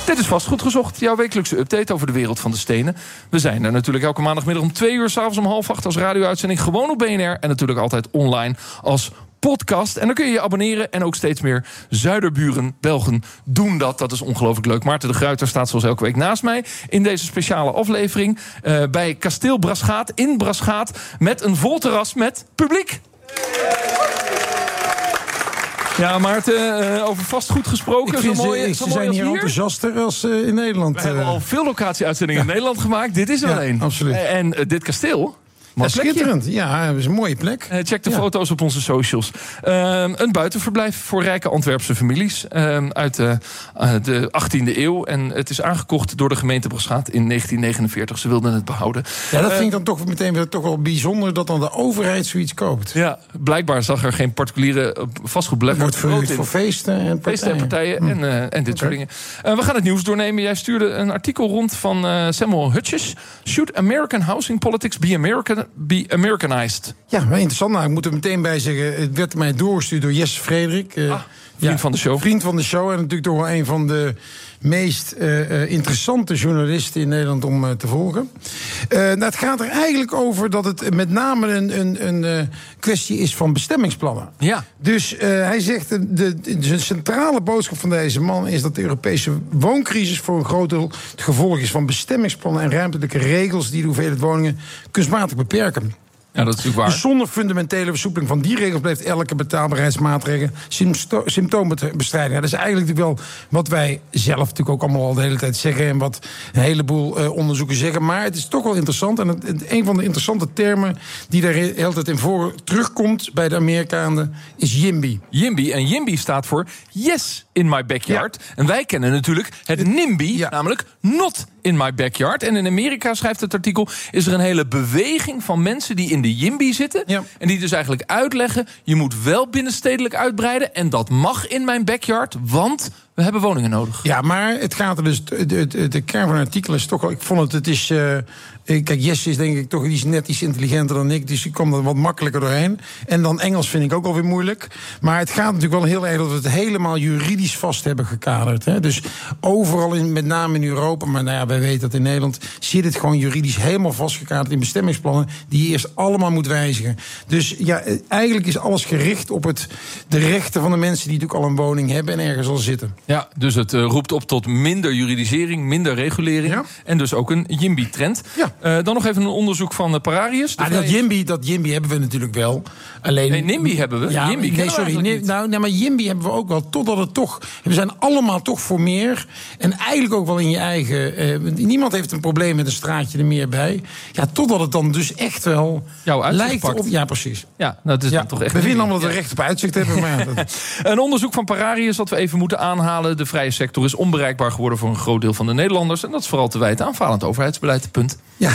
Dit is Vastgoed Gezocht, jouw wekelijkse update over de wereld van de stenen. We zijn er natuurlijk elke maandagmiddag om 2:00, 's avonds om 7:30 als radio-uitzending. Gewoon op BNR en natuurlijk altijd online als podcast. En dan kun je je abonneren en ook steeds meer Zuiderburen, Belgen doen dat. Dat is ongelooflijk leuk. Maarten de Gruyter staat zoals elke week naast mij in deze speciale aflevering bij Kasteel Braschaat in Braschaat met een vol terras met publiek. Ja, Maarten, over vastgoed gesproken. Ze zijn hier enthousiaster als in Nederland. We hebben al veel locatie-uitzendingen in Nederland gemaakt. Dit is er alleen. Absoluut. En dit kasteel... schitterend. Ja, dat is een mooie plek. Check de foto's op onze socials. Een buitenverblijf voor rijke Antwerpse families uit de 18e eeuw. En het is aangekocht door de gemeente Braschaat in 1949. Ze wilden het behouden. Ja, dat vind ik dan toch meteen weer toch wel bijzonder dat dan de overheid zoiets koopt. Ja, blijkbaar zag er geen particuliere vastgoedbelegger. Het wordt verhuurd voor feesten en partijen en dit soort dingen. We gaan het nieuws doornemen. Jij stuurde een artikel rond van Samuel Hutchins. Should American housing politics be Americanized? Ja, maar interessant. Nou, ik moet er meteen bij zeggen, het werd mij doorgestuurd door Jesse Frederik. Vriend van de show. Vriend van de show en natuurlijk toch wel een van de meest interessante journalisten in Nederland om te volgen. Het gaat er eigenlijk over dat het met name een kwestie is van bestemmingsplannen. Ja. Dus hij zegt, de centrale boodschap van deze man is dat de Europese wooncrisis voor een groot deel het gevolg is van bestemmingsplannen en ruimtelijke regels die de hoeveelheid woningen kunstmatig beperken. Ja, dat is natuurlijk waar. Dus zonder fundamentele versoepeling van die regels blijft elke betaalbaarheidsmaatregel symptoombestrijding. Ja, dat is eigenlijk natuurlijk wel wat wij zelf natuurlijk ook allemaal al de hele tijd zeggen en wat een heleboel onderzoeken zeggen. Maar het is toch wel interessant. En een van de interessante termen die daar de hele tijd in voor terugkomt bij de Amerikanen is YIMBY. YIMBY. En YIMBY staat voor Yes in my backyard. Ja. En wij kennen natuurlijk het NIMBY, namelijk Not in my backyard. En in Amerika, schrijft het artikel, is er een hele beweging van mensen die in de YIMBY zitten. Ja. En die dus eigenlijk uitleggen, je moet wel binnenstedelijk uitbreiden. En dat mag in mijn backyard, want we hebben woningen nodig. Ja, maar het gaat er dus. De kern van het artikel is toch wel. Ik vond het is. Kijk, Jesse is denk ik toch net iets intelligenter dan ik. Dus ik kom er wat makkelijker doorheen. En dan Engels vind ik ook alweer moeilijk. Maar het gaat natuurlijk wel heel erg dat we het helemaal juridisch vast hebben gekaderd. Hè. Dus overal, met name in Europa. Maar nou ja, wij weten dat in Nederland zit het gewoon juridisch helemaal vastgekaderd in bestemmingsplannen. Die je eerst allemaal moet wijzigen. Dus ja, eigenlijk is alles gericht op de rechten van de mensen die natuurlijk al een woning hebben en ergens al zitten. Ja, dus het roept op tot minder juridisering, minder regulering. Ja. En dus ook een YIMBY-trend. Ja. Dan nog even een onderzoek van Pararius. Dat YIMBY hebben we natuurlijk wel. Alleen, nee, NIMBY hebben we. Ja, YIMBY maar YIMBY hebben we ook wel. Totdat het toch. We zijn allemaal toch voor meer. En eigenlijk ook wel in je eigen. Niemand heeft een probleem met een straatje er meer bij. Ja, totdat het dan dus echt wel lijkt op. Ja, precies. Ja, dat is toch echt. We vinden allemaal dat we recht op uitzicht hebben. Maar een onderzoek van Pararius dat we even moeten aanhalen. De vrije sector is onbereikbaar geworden voor een groot deel van de Nederlanders. En dat is vooral te wijten aan falend overheidsbeleid. Punt. Ja,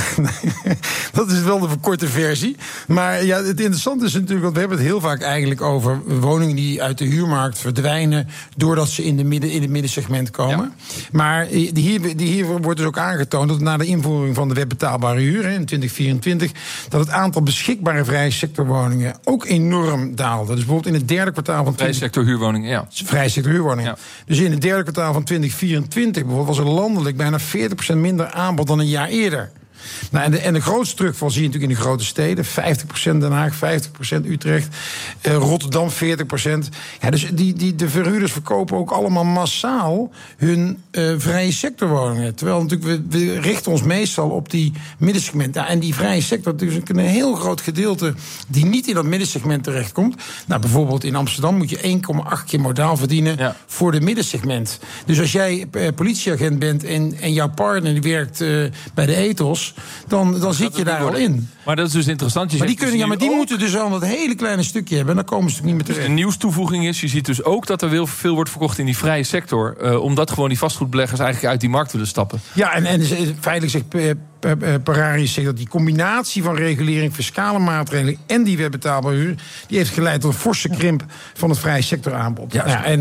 dat is wel de verkorte versie. Maar ja, het interessante is natuurlijk, want we hebben het heel vaak eigenlijk over woningen die uit de huurmarkt verdwijnen doordat ze in het middensegment komen. Ja. Maar hier wordt dus ook aangetoond dat na de invoering van de wet betaalbare huur in 2024 dat het aantal beschikbare vrije sectorwoningen ook enorm daalde. Dus bijvoorbeeld in het derde kwartaal van vrije sector huurwoningen, ja. Vrije sector huurwoningen. Ja. Dus in het derde kwartaal van 2024 bijvoorbeeld was er landelijk bijna 40% minder aanbod dan een jaar eerder. Nou, en de grootste terugval zie je natuurlijk in de grote steden. 50% Den Haag, 50% Utrecht, Rotterdam 40%. Ja, dus de verhuurders verkopen ook allemaal massaal hun vrije sectorwoningen. Terwijl natuurlijk we richten ons meestal op die middensegment. Ja, en die vrije sector, dus een heel groot gedeelte die niet in dat middensegment terechtkomt. Nou, bijvoorbeeld in Amsterdam moet je 1,8 keer modaal verdienen voor de middensegment. Dus als jij politieagent bent en jouw partner die werkt bij de ethos, dan zit je daar al in. Maar dat is dus interessant. Maar die moeten dus al dat hele kleine stukje hebben. En dan komen ze niet meer terecht. De nieuwstoevoeging is, je ziet dus ook dat er heel veel wordt verkocht in die vrije sector. Omdat gewoon die vastgoedbeleggers eigenlijk uit die markt willen stappen. Ja, en feitelijk zegt Pararius zegt dat die combinatie van regulering, fiscale maatregelen en die betaalbare huur, die heeft geleid tot een forse krimp van het vrije sectoraanbod.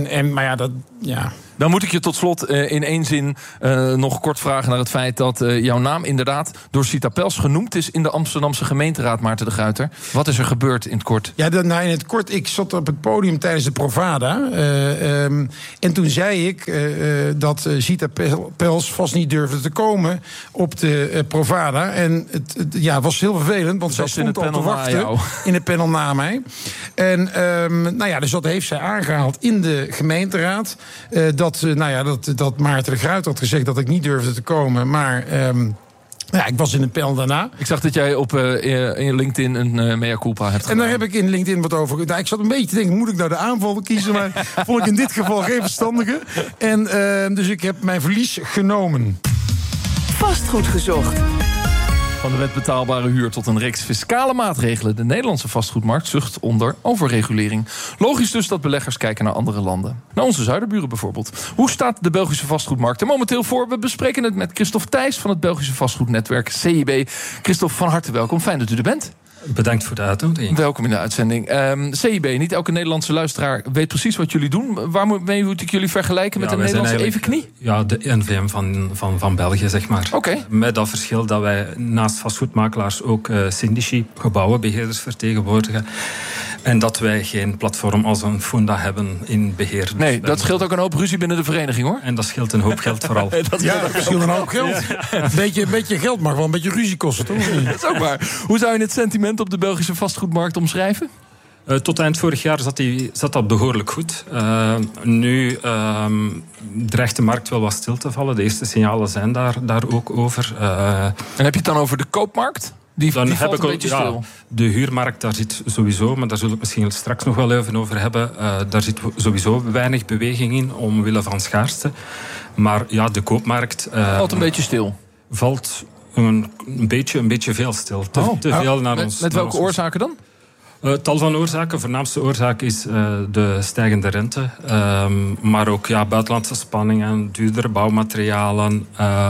Ja. Dan moet ik je tot slot in één zin nog kort vragen naar het feit dat jouw naam inderdaad door Sita Pels genoemd is in de Amsterdamse gemeenteraad, Maarten de Gruyter. Wat is er gebeurd in het kort? Ja, in het kort, ik zat op het podium tijdens de Provada. En toen zei ik dat Sita Pels vast niet durfde te komen op de Provada. En het was heel vervelend, want zij stond al te wachten in het panel na mij. En dus dat heeft zij aangehaald in de gemeenteraad. Dat Maarten de Gruyter had gezegd dat ik niet durfde te komen. Maar ik was in een panel daarna. Ik zag dat jij in LinkedIn een mea culpa hebt gedaan. En daar heb ik in LinkedIn wat over. Ik zat een beetje te denken, moet ik nou de aanval kiezen? Maar vond ik in dit geval geen verstandige. En dus ik heb mijn verlies genomen. Vastgoed gezocht. Van de wet betaalbare huur tot een reeks fiscale maatregelen. De Nederlandse vastgoedmarkt zucht onder overregulering. Logisch dus dat beleggers kijken naar andere landen. Naar onze zuiderburen bijvoorbeeld. Hoe staat de Belgische vastgoedmarkt er momenteel voor? We bespreken het met Christophe Thijs van het Belgische vastgoednetwerk CIB. Christophe, van harte welkom. Fijn dat u er bent. Bedankt voor de uitnodiging. Welkom in de uitzending. CIB, niet elke Nederlandse luisteraar weet precies wat jullie doen. Waarmee moet ik jullie vergelijken met de Nederlandse evenknie? Ja, de NVM van België, zeg maar. Okay. Met dat verschil dat wij naast vastgoedmakelaars ook syndici, gebouwenbeheerders vertegenwoordigen. En dat wij geen platform als een Funda hebben in beheer. Nee, dat scheelt ook een hoop ruzie binnen de vereniging, hoor. En dat scheelt een hoop geld vooral. Dat scheelt een hoop geld. Ja. Een beetje geld mag wel een beetje ruzie kosten, toch? Dat is ook waar. Hoe zou je het sentiment op de Belgische vastgoedmarkt omschrijven? Tot eind vorig jaar zat dat behoorlijk goed. Nu dreigt de markt wel wat stil te vallen. De eerste signalen zijn daar ook over. En heb je het dan over de koopmarkt? Die valt een beetje stil. De huurmarkt, daar zit sowieso, maar daar zullen we het misschien straks nog wel even over hebben. Daar zit sowieso weinig beweging in, omwille van schaarste. Maar ja, de koopmarkt... valt een beetje stil? Valt een beetje veel stil. Te veel naar ons. Met welke oorzaken dan? Tal van oorzaken. Voornaamste oorzaak is de stijgende rente. Maar ook buitenlandse spanningen, duurdere bouwmaterialen...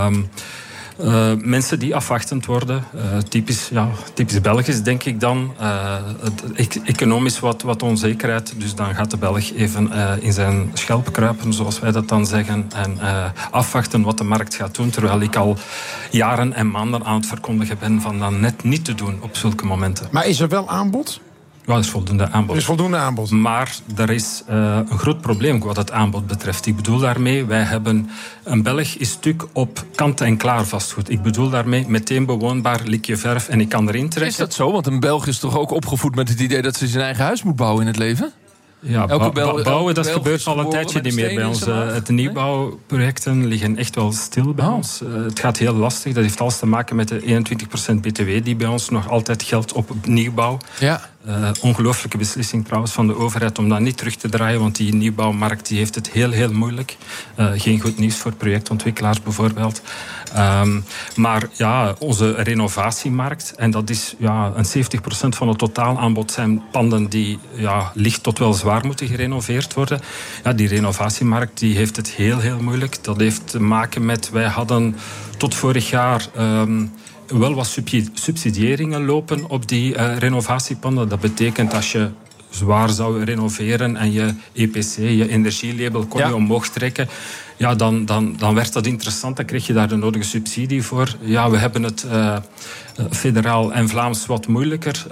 mensen die afwachtend worden. Typisch Belgisch, denk ik dan. Economisch wat onzekerheid. Dus dan gaat de Belg even in zijn schelp kruipen, zoals wij dat dan zeggen. En afwachten wat de markt gaat doen. Terwijl ik al jaren en maanden aan het verkondigen ben van dat net niet te doen op zulke momenten. Maar is er wel aanbod? Ja, er is voldoende aanbod. Er is voldoende aanbod. Maar er is een groot probleem wat het aanbod betreft. Ik bedoel daarmee, een Belg is stuk op kant-en-klaar vastgoed. Ik bedoel daarmee meteen bewoonbaar, likje verf en ik kan erin trekken. Is dat zo? Want een Belg is toch ook opgevoed met het idee dat ze zijn eigen huis moet bouwen in het leven? Ja, bouwen, dat gebeurt al een tijdje niet meer bij ons. De nieuwbouwprojecten liggen echt wel stil bij ons. Het gaat heel lastig. Dat heeft alles te maken met de 21% BTW die bij ons nog altijd geldt op nieuwbouw. Ja. Ongelooflijke beslissing trouwens van de overheid om dat niet terug te draaien, want die nieuwbouwmarkt die heeft het heel moeilijk. Geen goed nieuws voor projectontwikkelaars bijvoorbeeld. Maar ja, onze renovatiemarkt, en dat is een 70% van het totaalaanbod zijn panden die licht tot wel zwaar moeten gerenoveerd worden. Ja, die renovatiemarkt die heeft het heel moeilijk. Dat heeft te maken met, wij hadden tot vorig jaar wel wat subsidiëringen lopen op die renovatiepanden. Dat betekent als je zwaar zou renoveren en je EPC, je energielabel, kon je omhoog trekken. Ja, dan werd dat interessant. Dan kreeg je daar de nodige subsidie voor. Ja, we hebben het federaal en Vlaams wat moeilijker.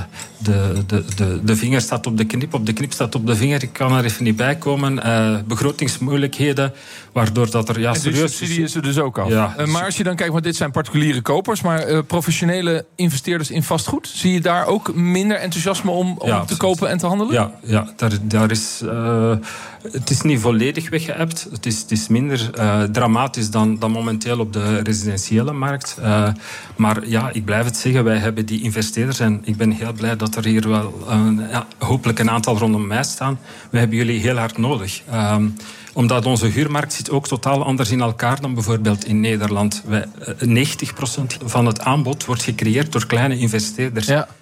De vinger staat op de knip staat op de vinger. Ik kan er even niet bij komen. Begrotingsmoeilijkheden, waardoor dat er serieus... De subsidie is er dus ook af. Ja, maar als je dan kijkt, want dit zijn particuliere kopers, maar professionele investeerders in vastgoed, zie je daar ook minder enthousiasme om te kopen en te handelen? Ja, daar is... het is niet volledig weggeëpt. Het is minder dramatisch dan momenteel op de residentiële markt. Maar ja, ik blijf het zeggen, wij hebben die investeerders en ik ben heel blij dat er hier wel hopelijk een aantal rondom mij staan. Wij hebben jullie heel hard nodig. Omdat onze huurmarkt zit ook totaal anders in elkaar dan bijvoorbeeld in Nederland. 90% van het aanbod wordt gecreëerd door kleine investeerders. Ja.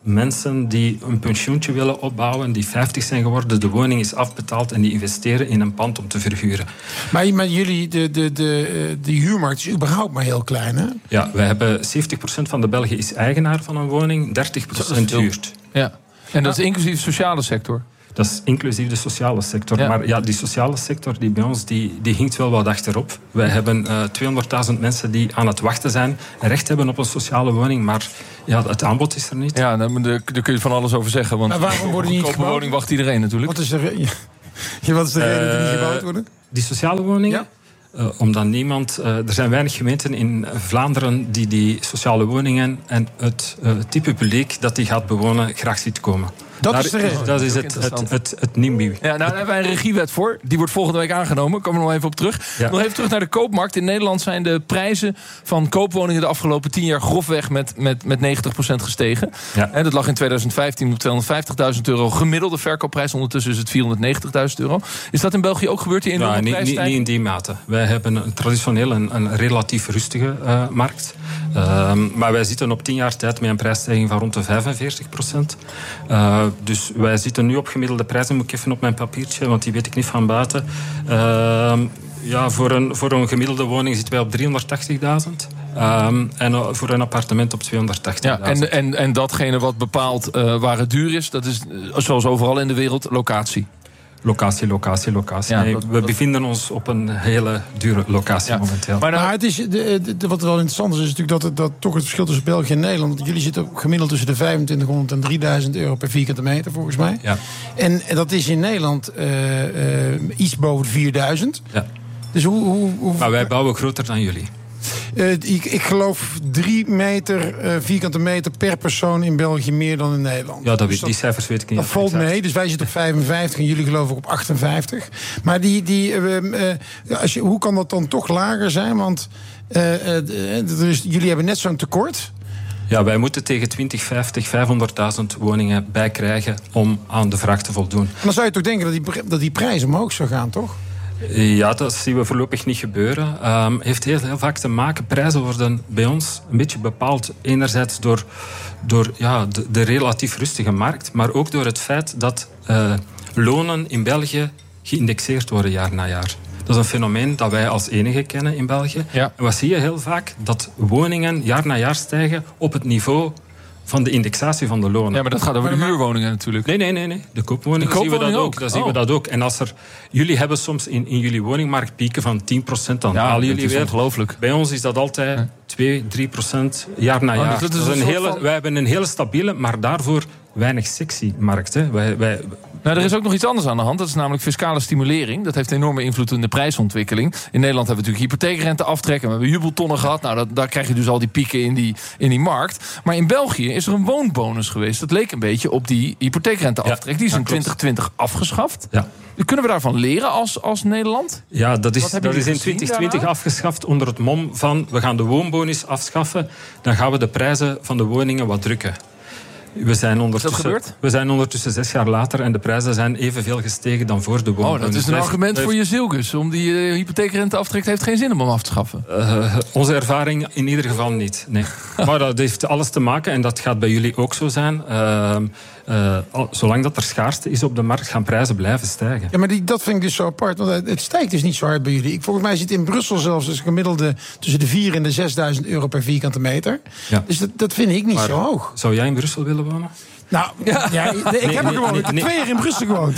mensen die een pensioentje willen opbouwen, die 50 zijn geworden, de woning is afbetaald en die investeren in een pand om te verhuren. Maar jullie, de huurmarkt is überhaupt maar heel klein, hè? Ja, wij hebben 70% van de Belgen is eigenaar van een woning, 30% huurt. Ja. En dat is inclusief de sociale sector? Dat is inclusief de sociale sector. Ja. Maar ja, die sociale sector die bij ons die hinkt wel wat achterop. Wij hebben 200.000 mensen die aan het wachten zijn en recht hebben op een sociale woning, maar ja, het aanbod is er niet. Ja, daar kun je van alles over zeggen. Want maar waarom worden die niet gebouwd? woning wacht iedereen natuurlijk. Wat is de reden dat die niet gebouwd worden? Die sociale woningen? Ja. Omdat niemand... er zijn weinig gemeenten in Vlaanderen die sociale woningen en het type publiek dat die gaat bewonen graag ziet komen. Dat is de reden. Dat is het NIMBY. Ja, nou, daar hebben wij een regiewet voor. Die wordt volgende week aangenomen. Daar komen we nog even op terug. Ja. Nog even terug naar de koopmarkt. In Nederland zijn de prijzen van koopwoningen de afgelopen 10 jaar grofweg met 90% gestegen. Ja. En dat lag in 2015 op €250.000 gemiddelde verkoopprijs. Ondertussen is het €490.000. Is dat in België ook gebeurd? Die enorme prijsstijging? Niet in die mate. Wij hebben traditioneel een relatief rustige markt. Maar wij zitten op 10 jaar tijd met een prijsstijging van rond de 45%. Dus wij zitten nu op gemiddelde prijzen. Moet ik even op mijn papiertje, want die weet ik niet van buiten. Ja, voor een gemiddelde woning zitten wij op 380.000. En voor een appartement op 280.000. Ja, en datgene wat bepaalt waar het duur is, dat is zoals overal in de wereld locatie. Locatie. Ja, we bevinden ons op een hele dure locatie momenteel. Maar het is, wat wel interessant is natuurlijk dat toch het verschil tussen België en Nederland. Want jullie zitten gemiddeld tussen de 2500 en 3000 euro per vierkante meter, volgens mij. Ja. En dat is in Nederland iets boven de 4000. Ja. Dus hoe... Maar wij bouwen groter dan jullie. Ik geloof 3 vierkante meter per persoon in België meer dan in Nederland. Ja, die cijfers weet ik niet. Dat valt mee, dus wij zitten op 55 en jullie geloof ik op 58. Maar hoe kan dat dan toch lager zijn? Want jullie hebben net zo'n tekort. Ja, wij moeten tegen 2050 500.000 woningen bijkrijgen om aan de vraag te voldoen. En dan zou je toch denken dat die prijs omhoog zou gaan, toch? Ja, dat zien we voorlopig niet gebeuren. Heeft heel vaak te maken, prijzen worden bij ons een beetje bepaald enerzijds door de relatief rustige markt, maar ook door het feit dat lonen in België geïndexeerd worden jaar na jaar. Dat is een fenomeen dat wij als enige kennen in België. Ja. En wat zie je heel vaak? Dat woningen jaar na jaar stijgen op het niveau van de indexatie van de lonen. Ja, maar dat gaat over de huurwoningen natuurlijk. Nee. De koopwoningen zien we dat ook. Zien we dat ook. En jullie hebben soms in jullie woningmarkt pieken van 10%, dan halen jullie weer. Ongelooflijk. Bij ons is dat altijd 2-3% jaar na jaar. Wij hebben een hele stabiele, maar daarvoor weinig sexy markt. Hè. Nou, er is ook nog iets anders aan de hand. Dat is namelijk fiscale stimulering. Dat heeft een enorme invloed in de prijsontwikkeling. In Nederland hebben we natuurlijk hypotheekrente en we hebben jubeltonnen gehad. Nou, daar krijg je dus al die pieken in die markt. Maar in België is er een woonbonus geweest. Dat leek een beetje op die hypotheekrenteaftrek. Die is in 2020 afgeschaft. Ja. Kunnen we daarvan leren als Nederland? Ja, dat is in 2020 afgeschaft onder het mom van we gaan de woonbonus afschaffen. Dan gaan we de prijzen van de woningen wat drukken. We zijn ondertussen 6 jaar later en de prijzen zijn evenveel gestegen dan voor de woonbonus. Dat is een argument voor je zielgus. Om die hypotheekrenteaftrek heeft geen zin om hem af te schaffen. Onze ervaring in ieder geval niet. Nee. Maar dat heeft alles te maken en dat gaat bij jullie ook zo zijn. Zolang dat er schaarste is op de markt, gaan prijzen blijven stijgen. Ja, maar dat vind ik dus zo apart. Want het stijgt dus niet zo hard bij jullie. Volgens mij zit in Brussel zelfs een gemiddelde tussen de 4.000 en de 6.000 euro per vierkante meter. Ja. Dus dat vind ik niet zo hoog. Zou jij in Brussel willen wonen? Nou, ik heb 2 jaar in Brussel gewoond.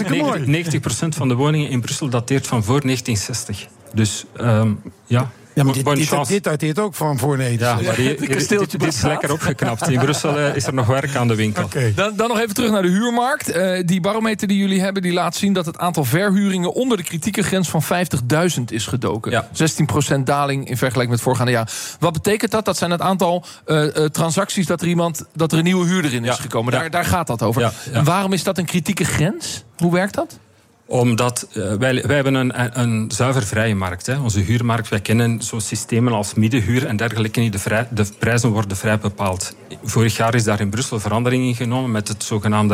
90% van de woningen in Brussel dateert van voor 1960. Dus ja. Ja, maar dit dateert ook van voor 1960. Ja, maar dit is lekker opgeknapt. In Brussel is er nog werk aan de winkel. Okay. Dan nog even terug naar de huurmarkt. Die barometer die jullie hebben, die laat zien dat het aantal verhuringen onder de kritieke grens van 50.000 is gedoken. Ja. 16% daling in vergelijking met voorgaande jaar. Wat betekent dat? Dat zijn het aantal transacties dat er een nieuwe huurder in is gekomen. Daar gaat dat over. Ja. En waarom is dat een kritieke grens? Hoe werkt dat? Omdat wij hebben een zuiver vrije markt. Hè. Onze huurmarkt, wij kennen zo'n systemen als middenhuur en dergelijke. De prijzen worden vrij bepaald. Vorig jaar is daar in Brussel verandering in genomen met het zogenaamde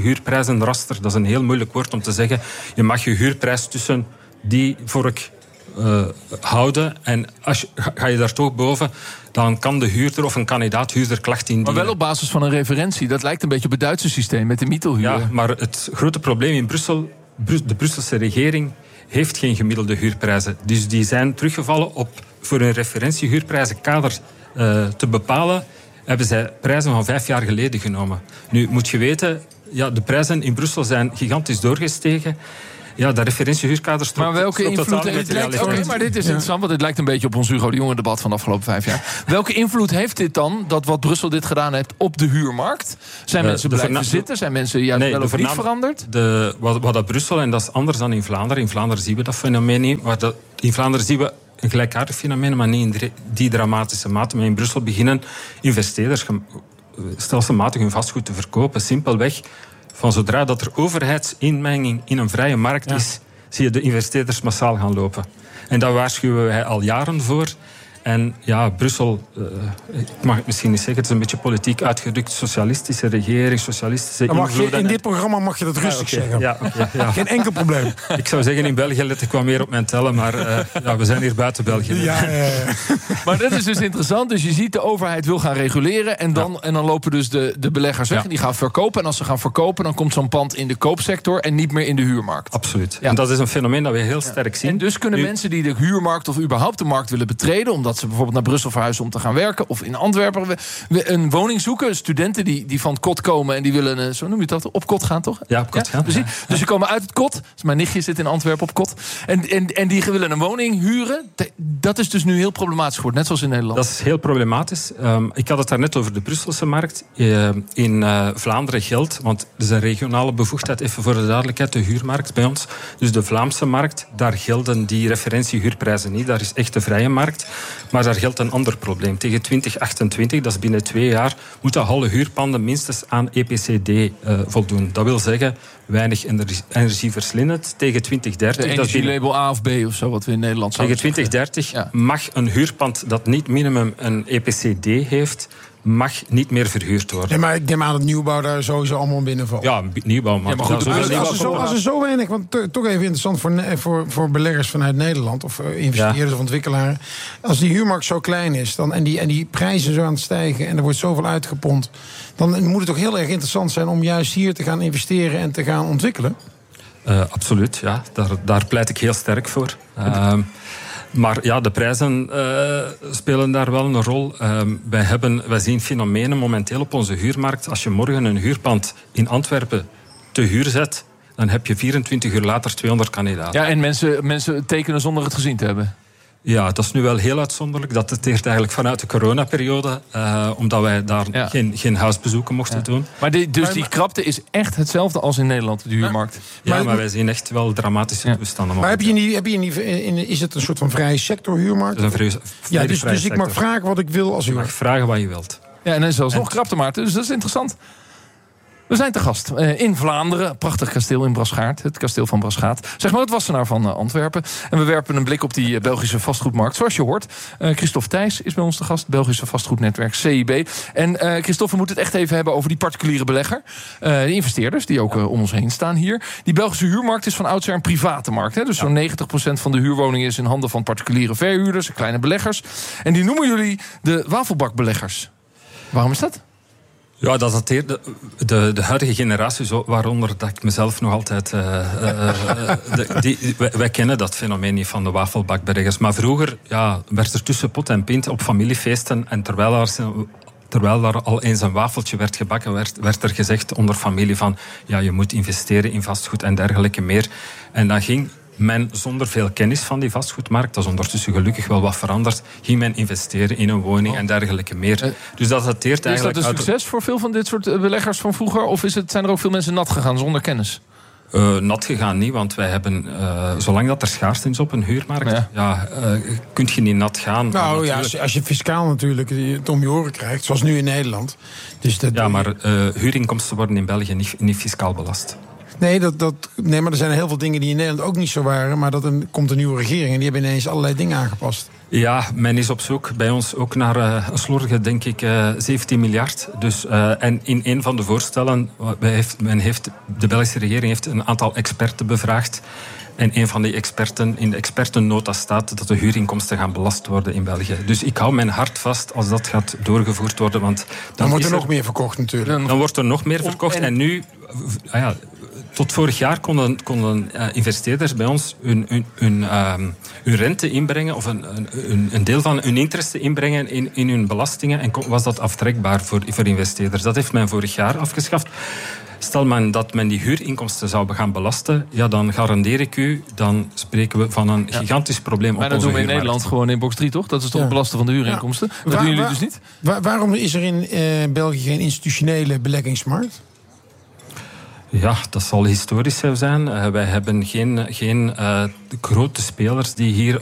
referentiehuurprijzenraster. Dat is een heel moeilijk woord om te zeggen. Je mag je huurprijs tussen die houden. En ga je daar toch boven, dan kan de huurder of een kandidaat-huurder klacht indienen. Maar wel op basis van een referentie. Dat lijkt een beetje op het Duitse systeem met de mietelhuur. Ja, maar het grote probleem in Brussel, de Brusselse regering heeft geen gemiddelde huurprijzen. Dus die zijn teruggevallen op voor een referentiehuurprijzenkader te bepalen, hebben zij prijzen van 5 jaar geleden genomen. Nu moet je weten, de prijzen in Brussel zijn gigantisch doorgestegen. Ja, dat referentiehuurkader stopt. Maar welke invloed heeft dit? Maar dit is interessant, want dit lijkt een beetje op ons Hugo de Jonge debat van de afgelopen 5 jaar. Welke invloed heeft dit dan, dat wat Brussel dit gedaan heeft, op de huurmarkt? Zijn mensen blijven zitten? Zijn mensen juist wel of niet veranderd? Wat dat Brussel, en dat is anders dan in Vlaanderen. In Vlaanderen zien we dat fenomeen niet. Maar in Vlaanderen zien we een gelijkaardig fenomeen, maar niet in die dramatische mate. Maar in Brussel beginnen investeerders stelselmatig hun vastgoed te verkopen. Simpelweg, van zodra dat er overheidsinmenging in een vrije markt is, zie je de investeerders massaal gaan lopen. En daar waarschuwen wij al jaren voor. En ja, Brussel, ik mag het misschien niet zeggen, het is een beetje politiek uitgedrukt, socialistische regering, socialistische invloeden. In dit programma mag je dat rustig zeggen. Ja. Geen enkel probleem. Ik zou zeggen, in België let ik wel meer op mijn tellen, maar we zijn hier buiten België. Ja. Maar dat is dus interessant. Dus je ziet, de overheid wil gaan reguleren en dan lopen dus de beleggers weg en die gaan verkopen. En als ze gaan verkopen, dan komt zo'n pand in de koopsector en niet meer in de huurmarkt. Absoluut. Ja. En dat is een fenomeen dat we heel sterk zien. En dus kunnen mensen die de huurmarkt of überhaupt de markt willen betreden, omdat ze bijvoorbeeld naar Brussel verhuizen om te gaan werken, of in Antwerpen een woning zoeken. Studenten die van het kot komen en die willen, zo noem je dat, op kot gaan, toch? Ja, op kot gaan. Precies. Dus ze komen uit het kot. Dus mijn nichtje zit in Antwerpen op kot. En die willen een woning huren. Dat is dus nu heel problematisch geworden, net zoals in Nederland. Dat is heel problematisch. Ik had het daarnet over de Brusselse markt. In Vlaanderen geldt, want er is een regionale bevoegdheid, even voor de duidelijkheid, de huurmarkt bij ons. Dus de Vlaamse markt, daar gelden die referentiehuurprijzen niet. Daar is echt de vrije markt. Maar daar geldt een ander probleem. Tegen 2028, dat is binnen 2 jaar, moeten alle huurpanden minstens aan EPC-D voldoen. Dat wil zeggen, weinig energieverslindend. Tegen 2030... De energielabel A of B of zo, wat we in Nederland zouden zeggen. Tegen 2030 mag een huurpand dat niet minimum een EPC-D heeft, mag niet meer verhuurd worden. Ja, maar ik neem aan dat nieuwbouw daar sowieso allemaal binnen valt. Ja, nieuwbouw. Maar als er zo weinig, want toch even interessant voor beleggers vanuit Nederland, of investeerders of ontwikkelaars. Als die huurmarkt zo klein is en die prijzen zo aan het stijgen en er wordt zoveel uitgepompt, dan moet het toch heel erg interessant zijn om juist hier te gaan investeren en te gaan ontwikkelen? Absoluut, ja. Daar pleit ik heel sterk voor. Maar ja, de prijzen spelen daar wel een rol. Wij zien fenomenen momenteel op onze huurmarkt. Als je morgen een huurpand in Antwerpen te huur zet, dan heb je 24 uur later 200 kandidaten. Ja, en mensen tekenen zonder het gezien te hebben. Ja, dat is nu wel heel uitzonderlijk. Dat dateert eigenlijk vanuit de coronaperiode, omdat wij daar geen huisbezoeken mochten doen. Maar die krapte is echt hetzelfde als in Nederland, de huurmarkt? Ja, maar wij zien echt wel dramatische toestanden. Maar is het een soort van vrije sector huurmarkt? Dat is een dus ik mag vragen wat ik wil als u mag vragen wat je wilt. Ja, en dan is zelfs nog krapte, Maarten. Dus dat is interessant. We zijn te gast in Vlaanderen. Prachtig kasteel in Braschaat. Het kasteel van Braschaat. Zeg maar het Wassenaar van Antwerpen. En we werpen een blik op die Belgische vastgoedmarkt. Zoals je hoort. Christophe Thijs is bij ons te gast. Belgische vastgoednetwerk CIB. En Christophe, we moeten het echt even hebben over die particuliere belegger. De investeerders die ook om ons heen staan hier. Die Belgische huurmarkt is van oudsher een private markt. Hè? Dus zo'n 90% van de huurwoningen is in handen van particuliere verhuurders. Kleine beleggers. En die noemen jullie de wafelbakbeleggers. Waarom is dat? Ja, dat dateert de huidige generatie, waaronder dat ik mezelf nog altijd... wij kennen dat fenomeen niet van de wafelbakbeleggers. Maar vroeger werd er tussen pot en pint op familiefeesten, en terwijl daar al eens een wafeltje werd gebakken, werd er gezegd onder familie van je moet investeren in vastgoed en dergelijke meer. En dan ging men zonder veel kennis van die vastgoedmarkt, dat is ondertussen gelukkig wel wat veranderd, ging men investeren in een woning en dergelijke meer. Dus dat dateert eigenlijk... Is dat een succes voor veel van dit soort beleggers van vroeger? Of zijn er ook veel mensen nat gegaan zonder kennis? Nat gegaan niet, want wij hebben, zolang dat er schaarste is op een huurmarkt, kun je niet nat gaan. Nou ja, als je fiscaal natuurlijk het om je oren krijgt, zoals nu in Nederland. Dus maar huurinkomsten worden in België niet fiscaal belast. Nee, maar er zijn heel veel dingen die in Nederland ook niet zo waren. Maar komt een nieuwe regering en die hebben ineens allerlei dingen aangepast. Ja, men is op zoek bij ons ook naar een slordige, denk ik, 17 miljard. Dus, en in een van de voorstellen, de Belgische regering heeft een aantal experten bevraagd. En een van die experten, in de expertennota staat dat de huurinkomsten gaan belast worden in België. Dus ik hou mijn hart vast als dat gaat doorgevoerd worden. Want dan wordt er nog meer verkocht natuurlijk. Dan wordt er nog meer verkocht. En nu, tot vorig jaar konden investeerders bij ons hun rente inbrengen, of een deel van hun interesse inbrengen in hun belastingen. En was dat aftrekbaar voor investeerders. Dat heeft men vorig jaar afgeschaft. Stel men dat men die huurinkomsten zou gaan belasten, ja, dan garandeer ik u, dan spreken we van een gigantisch probleem op onze huurmarkt. Maar dat doen we in Nederland gewoon in box 3, toch? Dat is toch belasten van de huurinkomsten? Ja. Dat doen jullie dus niet? Waarom is er in België geen institutionele beleggingsmarkt? Ja, dat zal historisch zo zijn. Wij hebben geen grote spelers die hier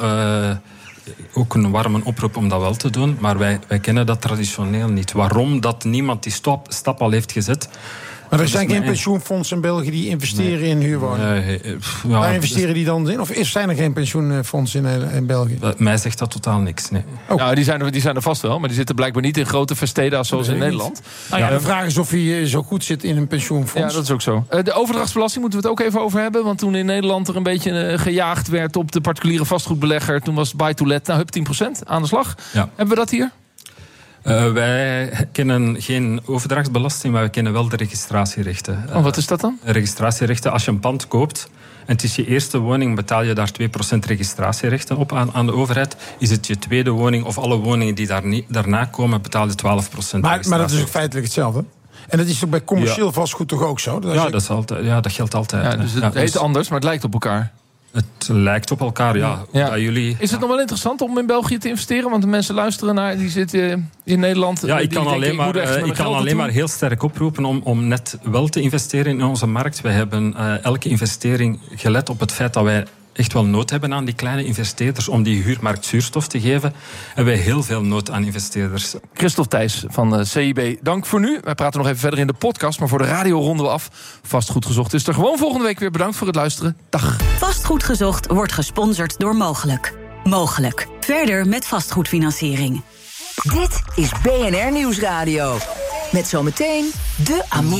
ook een warme oproep om dat wel te doen. Maar wij kennen dat traditioneel niet. Waarom dat niemand die stap al heeft gezet? Maar er zijn geen pensioenfondsen in België die investeren in huurwoningen. Waar investeren die dan in? Of zijn er geen pensioenfondsen in België? Mij zegt dat totaal niks, nee. Oh. Nou, die zijn er vast wel, maar die zitten blijkbaar niet in grote vesteda's zoals in Nederland. De vraag is of hij zo goed zit in een pensioenfonds. Ja, dat is ook zo. De overdrachtsbelasting moeten we het ook even over hebben. Want toen in Nederland er een beetje gejaagd werd op de particuliere vastgoedbelegger, toen was buy-to-let, nou, hup, 10% aan de slag. Ja. Hebben we dat hier? Wij kennen geen overdrachtsbelasting, maar we kennen wel de registratierechten. Wat is dat dan? Registratierechten. Als je een pand koopt en het is je eerste woning, betaal je daar 2% registratierechten op aan de overheid. Is het je tweede woning of alle woningen die daarna komen, betaal je 12%. Maar dat is ook feitelijk hetzelfde. En dat is toch bij commercieel vastgoed toch ook zo? Dat geldt altijd. Ja, dus het heet anders, maar het lijkt op elkaar. Het lijkt op elkaar, ja. Bij jullie, is het nog wel interessant om in België te investeren? Want de mensen luisteren naar, die zitten in Nederland. Ja, ik kan alleen maar heel sterk oproepen om net wel te investeren in onze markt. Wij hebben elke investering gelet op het feit dat wij echt wel nood hebben aan die kleine investeerders om die huurmarkt zuurstof te geven. Hebben wij heel veel nood aan investeerders. Christophe Thijs van CIB, dank voor nu. Wij praten nog even verder in de podcast, maar voor de radio ronden we af. Vastgoed Gezocht is er gewoon volgende week weer. Bedankt voor het luisteren. Dag. Vastgoed Gezocht wordt gesponsord door Mogelijk. Mogelijk. Verder met vastgoedfinanciering. Dit is BNR Nieuwsradio. Met zometeen de Amigo.